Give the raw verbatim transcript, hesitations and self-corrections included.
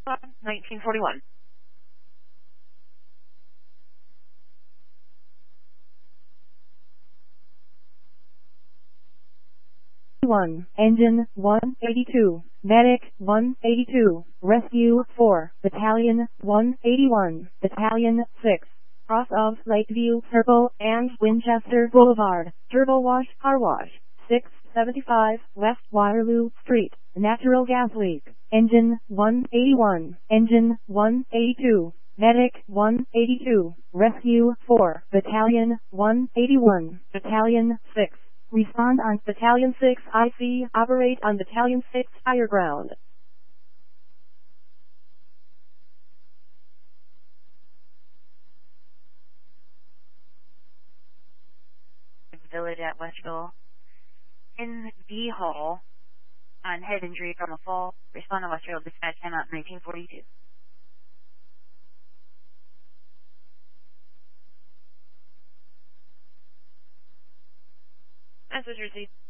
nineteen forty-one. one, Engine one eighty-two, Medic one eighty-two, Rescue four, Battalion one eighty-one, Battalion six, cross of Lakeview Circle and Winchester Boulevard, Turbo Wash Car Wash, six seventy-five West Waterloo Street, natural gas leak, Engine one eighty-one, Engine one eighty-two, Medic one eighty-two, Rescue four, Battalion one eighty-one, Battalion six. Respond on Battalion six I C. Operate on Battalion six higher ground. Village at Westville. In the hall on head injury from a fall. Respond to Westville dispatch timeout nineteen forty-two. Message received.